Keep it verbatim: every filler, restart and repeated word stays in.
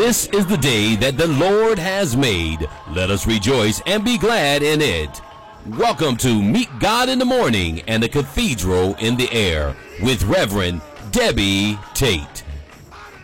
This is the day that the Lord has made. Let us rejoice and be glad in it. Welcome to Meet God in the Morning and the Cathedral in the Air with Reverend Debbie Tate.